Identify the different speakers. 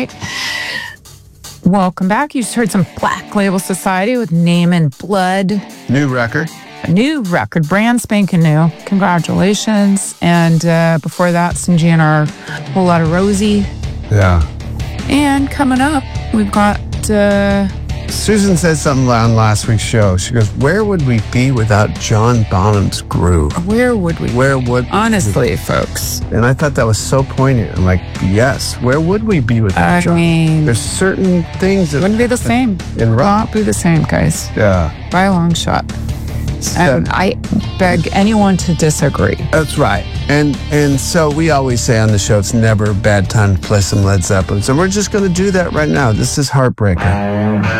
Speaker 1: right. Welcome back. You just heard some Black Label Society with Name and Blood.
Speaker 2: New record.
Speaker 1: A new record, brand spanking new. Congratulations. And before that, Sinji and our Whole Lot of Rosie.
Speaker 2: Yeah.
Speaker 1: And coming up, we've got...
Speaker 2: Susan said something on last week's show. She goes, where would we be without John Bonham's groove?
Speaker 1: Where would we?
Speaker 2: Where would...
Speaker 1: Honestly, folks.
Speaker 2: And I thought that was so poignant. I'm like, yes, where would we be without John?
Speaker 1: I mean...
Speaker 2: There's certain things that...
Speaker 1: Wouldn't be the same.
Speaker 2: In rock.
Speaker 1: Not be the same, guys.
Speaker 2: Yeah.
Speaker 1: By a long shot. And I beg anyone to disagree.
Speaker 2: That's right. And so we always say on the show, it's never a bad time to play some Led Zeppelin. So we're just going to do that right now. This is Heartbreaker.